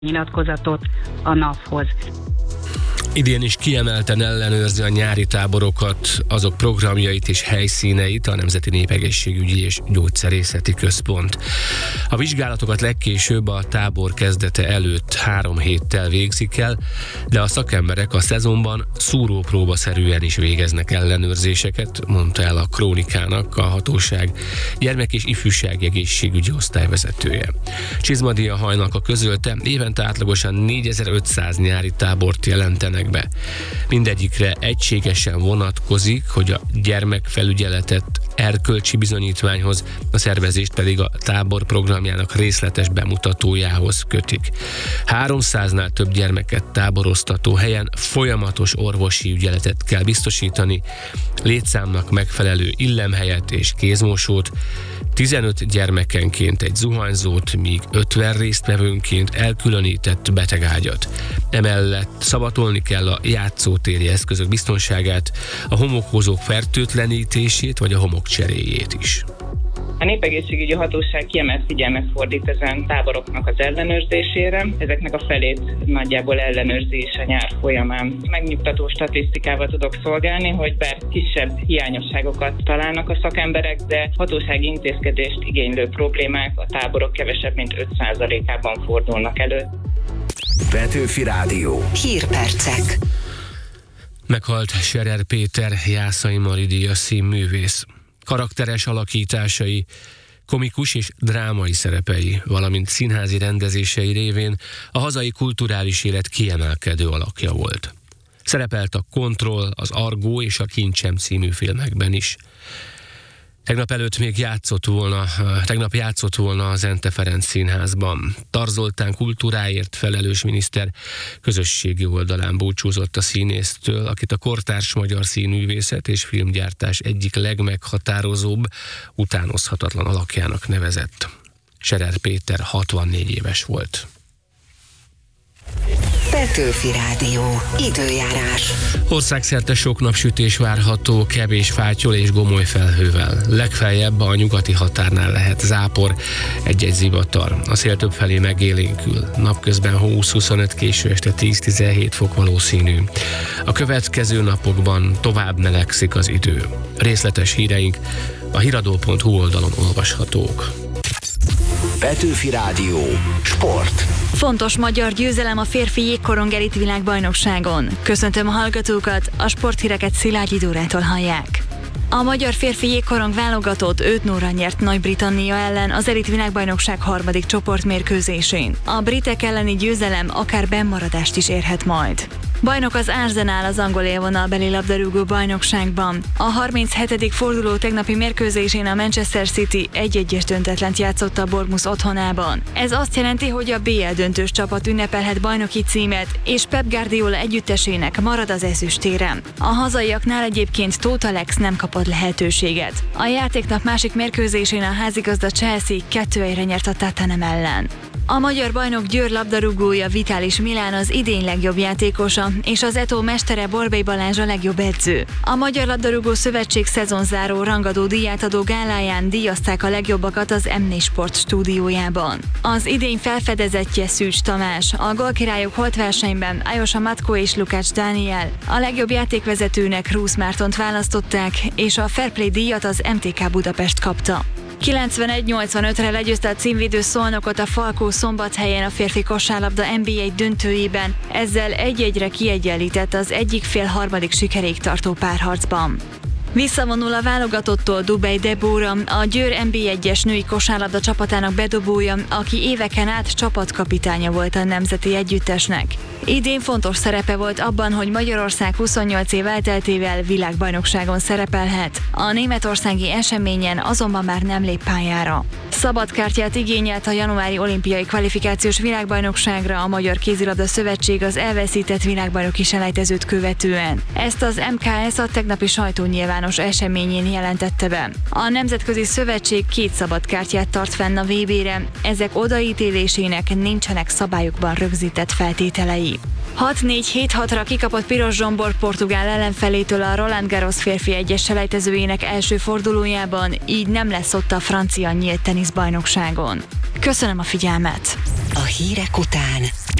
nyilatkozatot a NAV-hoz. Idén is kiemelten ellenőrzi a nyári táborokat, azok programjait és helyszíneit a Nemzeti Népegészségügyi és Gyógyszerészeti Központ. A vizsgálatokat legkésőbb a tábor kezdete előtt 3 héttel végzik el, de a szakemberek a szezonban szúrópróbaszerűen is végeznek ellenőrzéseket, mondta el a Krónikának a hatóság gyermek- és ifjúsági egészségügyi osztályvezetője. Csizmadia Hajnalka közölte, évente átlagosan 4500 nyári tábort jelentenek be. Mindegyikre egységesen vonatkozik, hogy a gyermekfelügyeletet erkölcsi bizonyítványhoz, a szervezést pedig a tábor programjának részletes bemutatójához kötik. 300-nál több gyermeket táboroztató helyen folyamatos orvosi ügyeletet kell biztosítani, létszámnak megfelelő illemhelyet és kézmosót, 15 gyermekenként egy zuhanyzót, míg 50 résztvevőnként elkülönített betegágyat. Emellett szavatolni kell a játszótéri eszközök biztonságát, a homokozók fertőtlenítését vagy a homok cseréjét is. A Népegészségügyi Hatóság kiemelt figyelmet fordít ezen táboroknak az ellenőrzésére. Ezeknek a felét nagyjából ellenőrzi is a nyár folyamán. Megnyugtató statisztikával tudok szolgálni, hogy bár kisebb hiányosságokat találnak a szakemberek, de hatósági intézkedést igénylő problémák a táborok kevesebb mint 5%-ában fordulnak elő. Petőfi Rádió. Hírpercek. Meghalt Scherer Péter Jászai Mari díjas színművész. Karakteres alakításai, komikus és drámai szerepei, valamint színházi rendezései révén a hazai kulturális élet kiemelkedő alakja volt. Szerepelt a Kontroll, az Argó és a Kincsem című filmekben is. Tegnap játszott volna a Zente Ferenc Színházban. Tar Zoltán kultúráért felelős miniszter közösségi oldalán búcsúzott a színésztől, akit a kortárs magyar színművészet és filmgyártás egyik legmeghatározóbb, utánozhatatlan alakjának nevezett. Scherer Péter 64 éves volt. Petőfi Rádió. Időjárás. Országszerte sok napsütés várható, kevés fátyol és gomoly felhővel. Legfeljebb a nyugati határnál lehet zápor, egy-egy zivatar. A szél többfelé megélénkül. Napközben 20-25, késő este 10-17 fok valószínű. A következő napokban tovább melegszik az idő. Részletes híreink a hiradó.hu oldalon olvashatók. Petőfi Rádió. Sport. Fontos magyar győzelem a férfi jégkorong elit világbajnokságon. Köszöntöm a hallgatókat, a sporthíreket Szilágyi Dórától hallják. A magyar férfi jégkorong válogatott 5-0-ra nyert Nagy-Britannia ellen az elit világbajnokság 3. csoportmérkőzésén. A britek elleni győzelem akár bennmaradást is érhet majd. Bajnok az Arsenal az angol élvonalbeli labdarúgó bajnokságban. A 37. forduló tegnapi mérkőzésén a Manchester City 1-1-es döntetlent játszott a Bournemouth otthonában. Ez azt jelenti, hogy a BL döntős csapat ünnepelhet bajnoki címet, és Pep Guardiola együttesének marad az ezüstérem. A hazaiaknál egyébként Tóth Alex nem kapott lehetőséget. A játéknap másik mérkőzésén a házigazda Chelsea 2-1-re nyert a Tottenham ellen. A magyar bajnok Győr labdarúgója Vitális Milán az idény legjobb játékosa, és az Eto mestere Borbély Balázs a legjobb edző. A Magyar Labdarúgó Szövetség szezonzáró rangadó díjátadó gáláján díjazták a legjobbakat az M4 Sport stúdiójában. Az idény felfedezettje Szűcs Tamás, a gólkirályok holtversenyben Ajosa Matko és Lukács Dániel, a legjobb játékvezetőnek Rusz Mártont választották, és a Fair Play díjat az MTK Budapest kapta. 91-85-re legyőzte a címvédő Szolnokot a Falkó Szombathelyen a férfi kosárlabda NB1 döntőjében, ezzel 1-1-re kiegyenlített az egyik fél harmadik sikerig tartó párharcban. Visszavonul a válogatottól Dubej Debóra, a Győr NB1-es női kosárlabda csapatának bedobója, aki éveken át csapatkapitánya volt a nemzeti együttesnek. Idén fontos szerepe volt abban, hogy Magyarország 28 év elteltével világbajnokságon szerepelhet. A németországi eseményen azonban már nem lép pályára. Szabadkártyát igényelt a januári olimpiai kvalifikációs világbajnokságra a Magyar Kézilabda Szövetség az elveszített világbajnoki selejtezőt követően. Ezt az MKS a tegnapi sajtónyilvánosságban nyilvános eseményén jelentette be. A Nemzetközi Szövetség 2 szabadkártyát tart fenn a VB-re, ezek odaítélésének nincsenek szabályokban rögzített feltételei. 6-4-7-6-ra kikapott Piros Zsombor portugál ellenfelétől a Roland Garros férfi egyes selejtezőjének első fordulójában, így nem lesz ott a francia nyílt teniszbajnokságon. Köszönöm a figyelmet! A hírek után